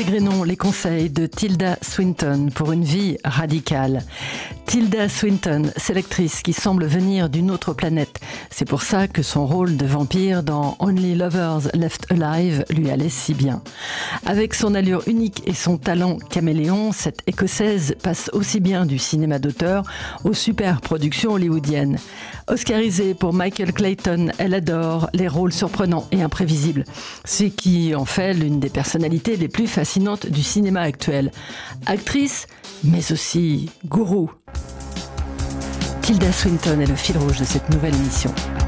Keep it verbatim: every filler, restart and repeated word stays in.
égrenons les conseils de Tilda Swinton pour une vie radicale. Tilda Swinton, c'est l'actrice qui semble venir d'une autre planète. C'est pour ça que son rôle de vampire dans Only Lovers Left Alive lui allait si bien. Avec son allure unique et son talent caméléon, cette Écossaise passe aussi bien du cinéma d'auteur aux super productions hollywoodiennes. Oscarisée pour Michael Clayton, elle adore les rôles surprenants et imprévisibles, ce qui en fait l'une des personnalités les plus fascinantes du cinéma actuel. Actrice, mais aussi gourou. Tilda Swinton est le fil rouge de cette nouvelle émission.